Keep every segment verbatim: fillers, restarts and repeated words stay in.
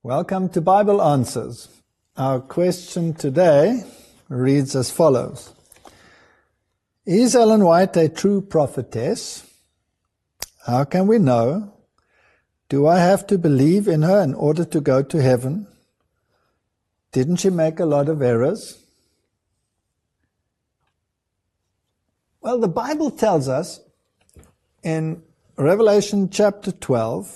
Welcome to Bible Answers. Our question today reads as follows. Is Ellen White a true prophetess? How can we know? Do I have to believe in her in order to go to heaven? Didn't she make a lot of errors? Well, the Bible tells us in Revelation chapter twelve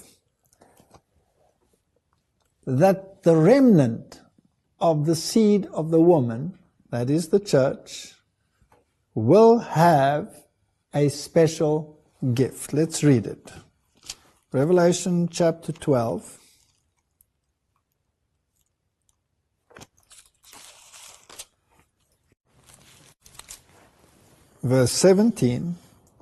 that the remnant of the seed of the woman, that is the church, will have a special gift. Let's read it. Revelation chapter twelve. Verse seventeen.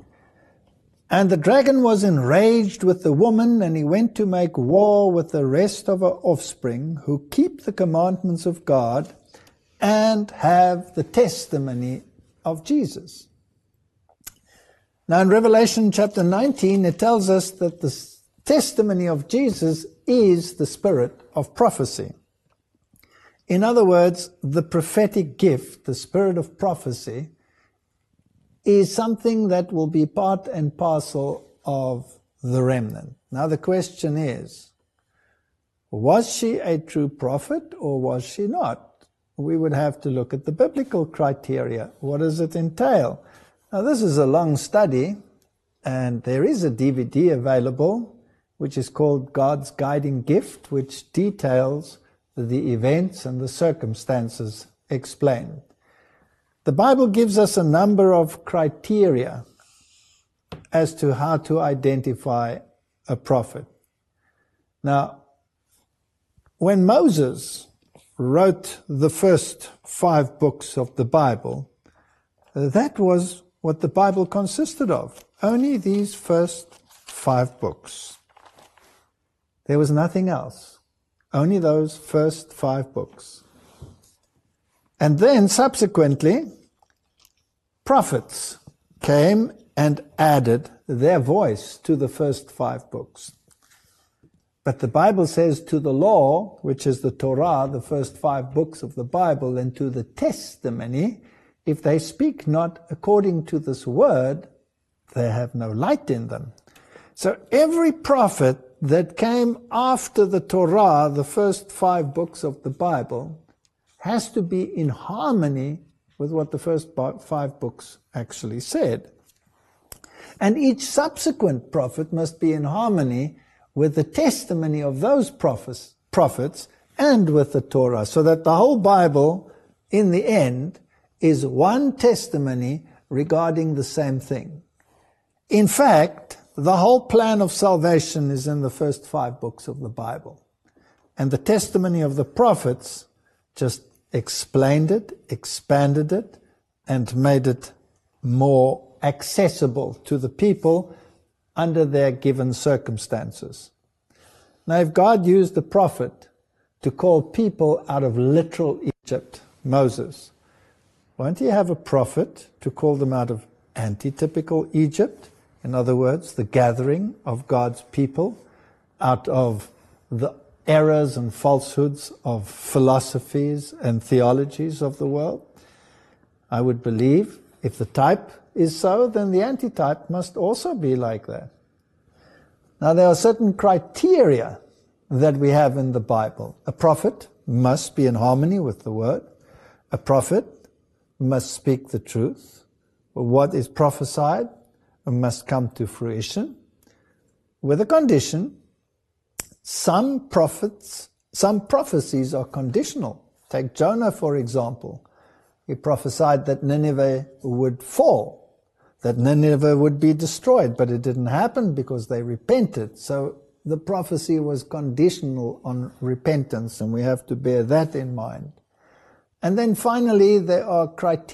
And the dragon was enraged with the woman, and he went to make war with the rest of her offspring, who keep the commandments of God and have the testimony of Jesus. Now in Revelation chapter nineteen, it tells us that the testimony of Jesus is the spirit of prophecy. In other words, the prophetic gift, the spirit of prophecy, is something that will be part and parcel of the remnant. Now the question is, was she a true prophet or was she not? We would have to look at the biblical criteria. What does it entail? Now this is a long study, and there is a D V D available which is called God's Guiding Gift, which details the events and the circumstances explained. The Bible gives us a number of criteria as to how to identify a prophet. Now, when Moses wrote the first five books of the Bible, that was what the Bible consisted of. Only these first five books. There was nothing else. Only those first five books. And then subsequently, prophets came and added their voice to the first five books. But the Bible says to the law, which is the Torah, the first five books of the Bible, and to the testimony, if they speak not according to this word, they have no light in them. So every prophet that came after the Torah, the first five books of the Bible, has to be in harmony with what the first five books actually said. And each subsequent prophet must be in harmony with the testimony of those prophets, prophets and with the Torah, so that the whole Bible, in the end, is one testimony regarding the same thing. In fact, the whole plan of salvation is in the first five books of the Bible. And the testimony of the prophets just explained it, expanded it, and made it more accessible to the people under their given circumstances. Now, if God used the prophet to call people out of literal Egypt, Moses, won't he have a prophet to call them out of antitypical Egypt? In other words, the gathering of God's people out of the errors and falsehoods of philosophies and theologies of the world? I would believe if the type is so, then the antitype must also be like that. Now there are certain criteria that we have in the Bible. A prophet must be in harmony with the word. A prophet must speak the truth. What is prophesied must come to fruition, with a condition. Some prophets, some prophecies are conditional. Take Jonah, for example. He prophesied that Nineveh would fall, that Nineveh would be destroyed, but it didn't happen because they repented. So the prophecy was conditional on repentance, and we have to bear that in mind. And then finally, there are criteria